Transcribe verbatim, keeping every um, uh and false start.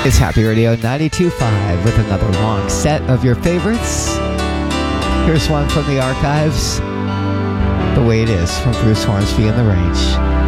It's Happy Radio ninety-two point five with another long set of your favorites. Here's one from the archives. The Way It Is from Bruce Hornsby and the Range.